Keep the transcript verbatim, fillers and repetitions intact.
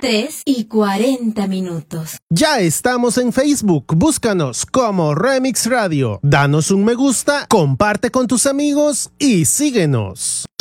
tres y cuarenta minutos. Ya estamos en Facebook, búscanos como Remix Radio. Danos un me gusta, comparte con tus amigos y síguenos.